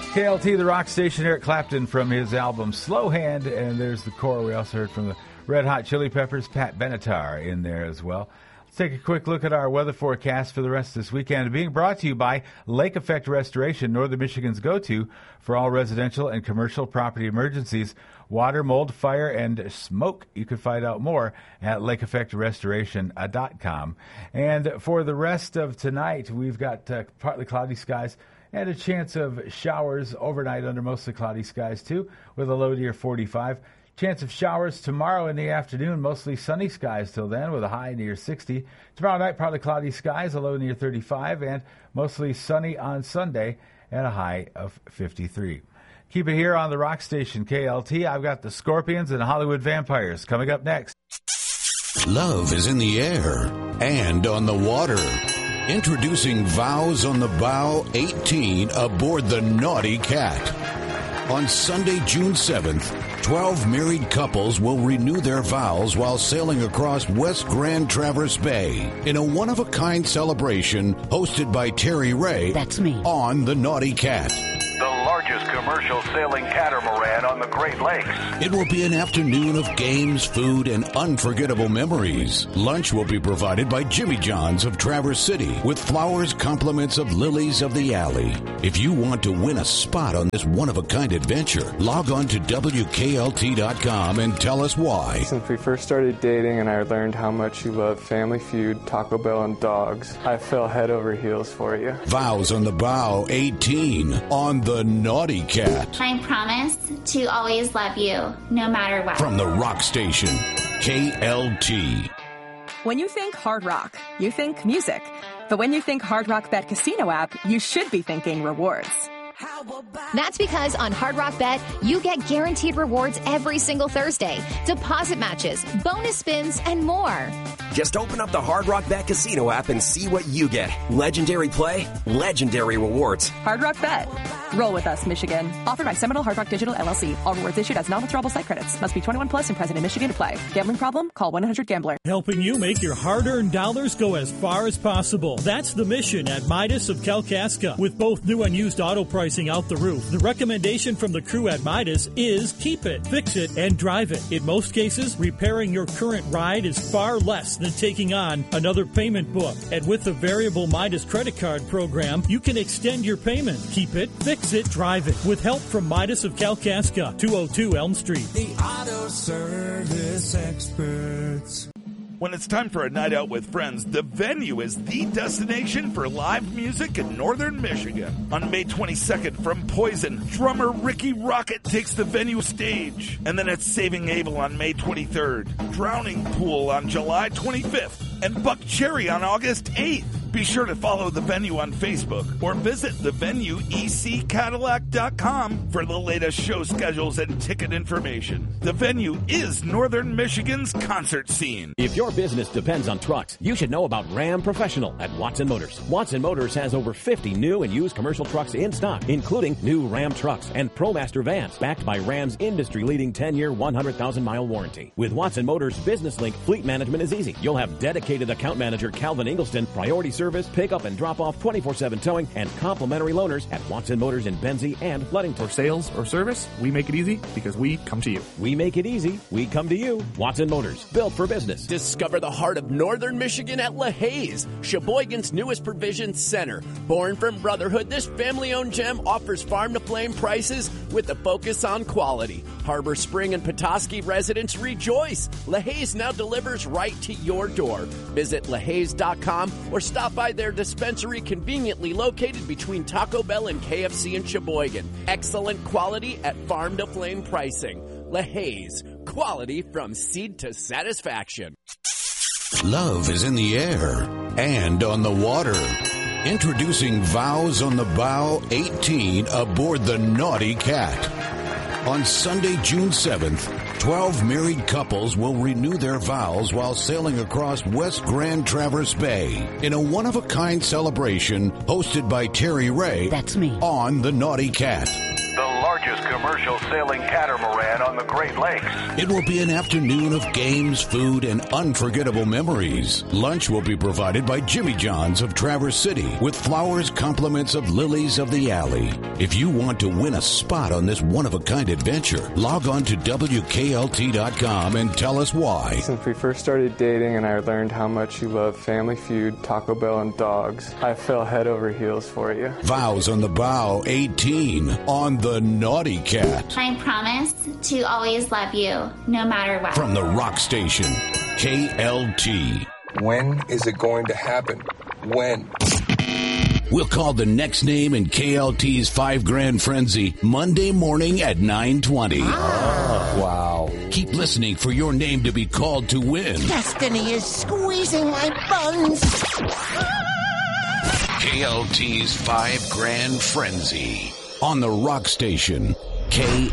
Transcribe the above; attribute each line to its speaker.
Speaker 1: KLT, the rock station, Eric Clapton from his album Slow Hand, and there's the core. We also heard from the Red Hot Chili Peppers, Pat Benatar in there as well. Let's take a quick look at our weather forecast for the rest of this weekend. Being brought to you by Lake Effect Restoration, Northern Michigan's go-to for all residential and commercial property emergencies, water, mold, fire, and smoke. You can find out more at lakeeffectrestoration.com. And for the rest of tonight, we've got partly cloudy skies and a chance of showers overnight under mostly cloudy skies, too, with a low near 45. Chance of showers tomorrow in the afternoon, mostly sunny skies till then, with a high near 60. Tomorrow night, partly cloudy skies, a low near 35, and mostly sunny on Sunday at a high of 53. Keep it here on the rock station, KLT. I've got the Scorpions and Hollywood Vampires coming up next.
Speaker 2: Love is in the air and on the water. Introducing Vows on the Bow 18 aboard the Naughty Cat. On Sunday, June 7th, 12 married couples will renew their vows while sailing across West Grand Traverse Bay in a one-of-a-kind celebration hosted by Terry Ray.
Speaker 3: That's me.
Speaker 2: On the Naughty Cat.
Speaker 4: The largest commercial sailing catamaran on the Great Lakes.
Speaker 2: It will be an afternoon of games, food, and unforgettable memories. Lunch will be provided by Jimmy John's of Traverse City with flowers, compliments of Lilies of the Alley. If you want to win a spot on this one-of-a-kind adventure, log on to WKLT.com and tell us why.
Speaker 5: Since we first started dating and I learned how much you love Family Feud, Taco Bell, and dogs, I fell head over heels for you.
Speaker 2: Vows on the Bow 18 on the Naughty Cat.
Speaker 6: I promise to always love you, no matter what.
Speaker 2: From the rock station, KLT.
Speaker 7: When you think Hard Rock, you think music. But when you think Hard Rock Bet Casino app, you should be thinking rewards.
Speaker 8: That's because on Hard Rock Bet, you get guaranteed rewards every single Thursday, deposit matches, bonus spins, and more.
Speaker 9: Just open up the Hard Rock Bet Casino app and see what you get. Legendary play, legendary rewards.
Speaker 7: Hard Rock Bet. Roll with us, Michigan. Offered by Seminole Hard Rock Digital LLC. All rewards issued as non-withdrawable site credits. Must be 21 plus and present in Michigan to play. Gambling problem? Call 1-800-GAMBLER.
Speaker 10: Helping you make your hard-earned dollars go as far as possible. That's the mission at Midas of Kalkaska. With both new and used auto pricing out the roof, the recommendation from the crew at Midas is keep it, fix it, and drive it. In most cases, repairing your current ride is far less than taking on another payment book. And with the variable Midas credit card program, you can extend your payment. Keep it, fix it, drive it. With help from Midas of Kalkaska, 202 Elm Street.
Speaker 11: The auto service experts.
Speaker 12: When it's time for a night out with friends, the Venue is the destination for live music in northern Michigan. On May 22nd, from Poison, drummer Ricky Rocket takes the Venue stage. And then it's Saving Abel on May 23rd, Drowning Pool on July 25th, and Buck Cherry on August 8th. Be sure to follow the Venue on Facebook or visit thevenueeccadillac.com for the latest show schedules and ticket information. The Venue is Northern Michigan's concert scene.
Speaker 13: If your business depends on trucks, you should know about Ram Professional at Watson Motors. Watson Motors has over 50 new and used commercial trucks in stock, including new Ram trucks and ProMaster vans, backed by Ram's industry-leading 10-year, 100,000-mile warranty. With Watson Motors Business Link, fleet management is easy. You'll have dedicated account manager Calvin Ingleston, priority service, pick-up and drop-off, 24/7 towing, and complimentary loaners at Watson Motors in Benzie and Ludington.
Speaker 14: For sales or service, we make it easy because we come to you.
Speaker 13: We make it easy. We come to you. Watson Motors, built for business.
Speaker 15: Discover the heart of northern Michigan at LaHaye's, Sheboygan's newest provision center. Born from brotherhood, this family-owned gem offers farm-to-flame prices with a focus on quality. Harbor Spring and Petoskey residents rejoice. LaHaye's now delivers right to your door. Visit LaHaye's.com or stop by their dispensary conveniently located between Taco Bell and KFC in Sheboygan. Excellent quality at farm-to-flame pricing. LaHaye's, quality from seed to satisfaction.
Speaker 2: Love is in the air and on the water. Introducing Vows on the Bow 18 aboard the Naughty Cat. On Sunday, June 7th, 12 married couples will renew their vows while sailing across West Grand Traverse Bay in a one-of-a-kind celebration hosted by Terry Ray.
Speaker 3: That's me.
Speaker 2: On the Naughty Cat.
Speaker 4: The largest commercial sailing catamaran on the Great Lakes.
Speaker 2: It will be an afternoon of games, food, and unforgettable memories. Lunch will be provided by Jimmy John's of Traverse City with flowers, compliments of Lilies of the Alley. If you want to win a spot on this one-of-a-kind adventure, log on to WKLT.com and tell us why.
Speaker 5: Since we first started dating and I learned how much you love Family Feud, Taco Bell, and dogs, I fell head over heels for you.
Speaker 2: Vows on the Bow 18 on the Naughty Cat.
Speaker 6: I promise to always love you, no matter what.
Speaker 2: From the rock station, KLT.
Speaker 3: When is it going to happen? When?
Speaker 2: We'll call the next name in KLT's 5 Grand Frenzy Monday morning at 9:20.
Speaker 16: Wow.
Speaker 2: Keep listening for your name to be called to win.
Speaker 17: Destiny is squeezing my buns.
Speaker 2: KLT's 5 Grand Frenzy on the rock station, KLT.